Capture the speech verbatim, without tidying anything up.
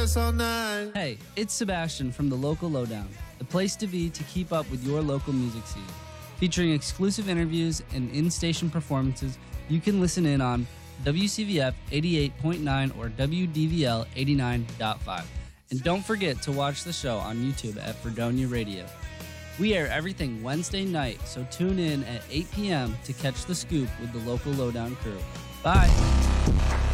dance all night. Hey, it's Sebastian from the Local Lowdown, the place to be to keep up with your local music scene. Featuring exclusive interviews and in-station performances, you can listen in on W C V F eighty-eight point nine or W D V L eighty-nine point five. And don't forget to watch the show on YouTube at Fredonia Radio. We air everything Wednesday night, so tune in at eight p.m. to catch the scoop with the Local Lowdown crew. Bye!